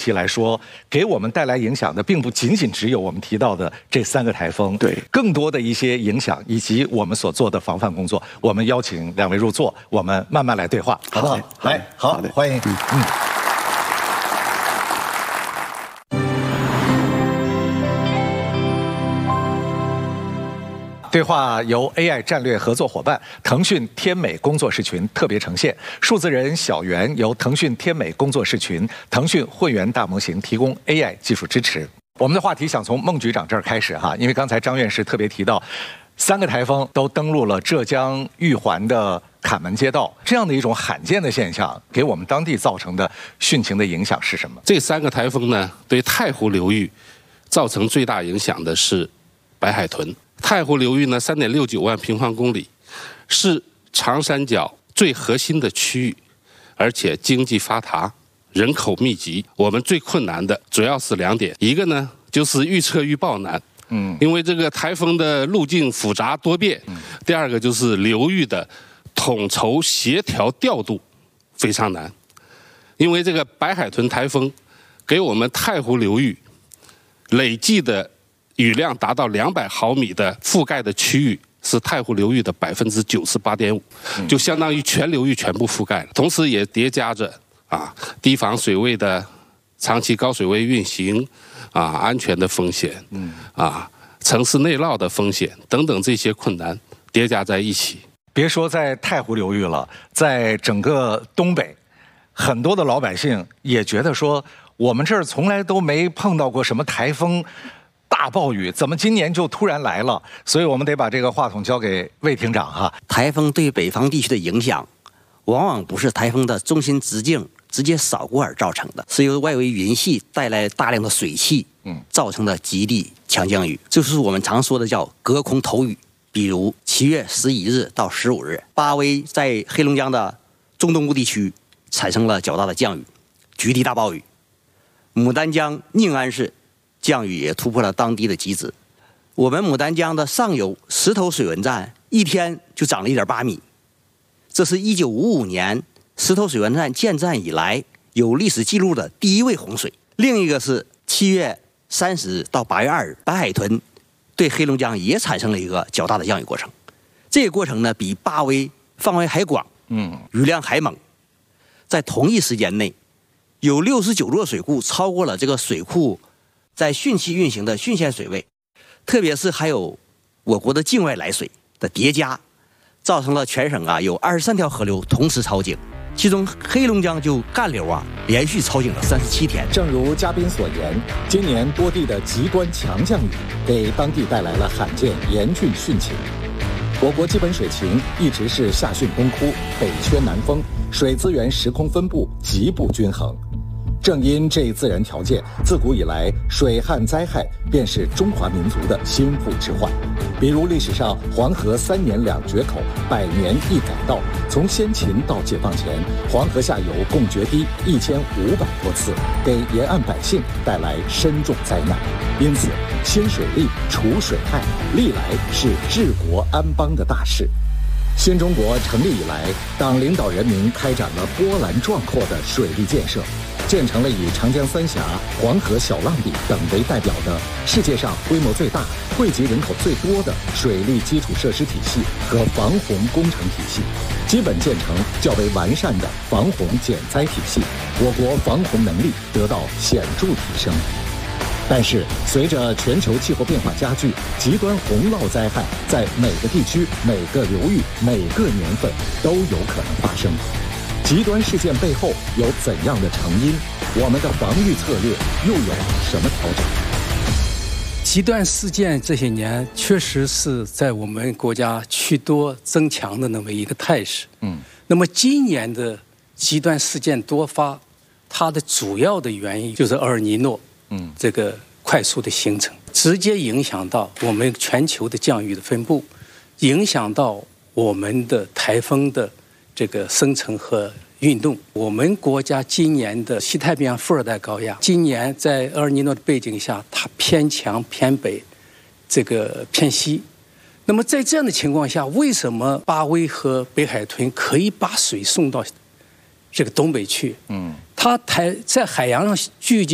期来说，给我们带来影响的，并不仅仅只有我们提到的这3个台风， 对， 更多的一些影响以及我们所做的防范工作。我们邀请2位入座，我们慢慢来对话，好不好？来，好，欢迎。对话由 AI 战略合作伙伴腾讯天美工作室群特别呈现，数字人小圆由腾讯天美工作室群、腾讯会员大模型提供 AI 技术支持。我们的话题想从孟局长这儿开始哈，因为刚才张院士特别提到，3个台风都登陆了浙江玉环的坎门街道，这样的一种罕见的现象，给我们当地造成的汛情的影响是什么？ 这3个台风呢，对太湖流域造成最大影响的是白海豚。太湖流域呢，3.69万平方公里，是长三角最核心的区域，而且经济发达，人口密集。我们最困难的主要是2点，一个呢就是预测预报难，因为这个台风的路径复杂多变；第二个就是流域的统筹协调调度非常难，因为这个白海豚台风给我们太湖流域累计的雨量达到200毫米的覆盖的区域是太湖流域的98.5%，就相当于全流域全部覆盖了。同时也叠加着堤防水位的长期高水位运行安全的风险城市内涝的风险等等这些困难叠加在一起。 别说在太湖流域了，在整个东北，很多的老百姓也觉得说，我们这儿从来都没碰到过什么台风大暴雨，怎么今年就突然来了？所以我们得把这个话筒交给魏厅长哈。 台风对北方地区的影响，往往不是台风的中心直径直接扫过而造成的，是由外围云系带来大量的水汽，造成的极地强降雨，就是我们常说的叫隔空投雨。比如7月11日到15日，巴威在黑龙江的中东部地区产生了较大的降雨，局地大暴雨。牡丹江宁安市降雨也突破了当地的极值。我们牡丹江的上游石头水文站一天就涨了1.8米，这是1955年石头水文站建站以来有历史记录的第1位洪水。另一个是7月30日到8月2日，白海豚对黑龙江也产生了一个较大的降雨过程。这个过程呢，比巴威范围还广，雨量还猛。在同一时间内，有69座水库超过了这个水库在汛期运行的汛限水位，特别是还有我国的境外来水的叠加，造成了全省有23条河流同时超警，其中黑龙江就干流连续超警了37天。 正如嘉宾所言，今年多地的极端强降雨给当地带来了罕见严峻汛情。我国基本水情一直是夏汛冬枯，北缺南丰，水资源时空分布极不均衡。正因这一自然条件，自古以来水旱灾害便是中华民族的心腹之患。比如历史上黄河3年2决口，100年1改道，从先秦到解放前，黄河下游共决堤1500多次，给沿岸百姓带来深重灾难。因此，兴水利、除水害，历来是治国安邦的大事。新中国成立以来，党领导人民开展了波澜壮阔的水利建设，建成了以长江三峡、黄河小浪底等为代表的世界上规模最大、惠及人口最多的水利基础设施体系和防洪工程体系，基本建成较为完善的防洪减灾体系，我国防洪能力得到显著提升。但是，随着全球气候变化加剧，极端洪涝灾害在每个地区、每个流域、每个年份都有可能发生。极端事件背后有怎样的成因？我们的防御策略又有什么调整？ 极端事件这些年确实是在我们国家趋多增强的那么一个态势。那么今年的极端事件多发，它的主要的原因就是厄尔尼诺。这个快速的形成，直接影响到我们全球的降雨的分布，影响到我们的台风的这个生成和运动。我们国家今年的西太平洋副热带高压，今年在厄尔尼诺的背景下，它偏强偏北，这个偏西。那么在这样的情况下，为什么巴威和北海豚可以把水送到这个东北去？它在海洋上聚集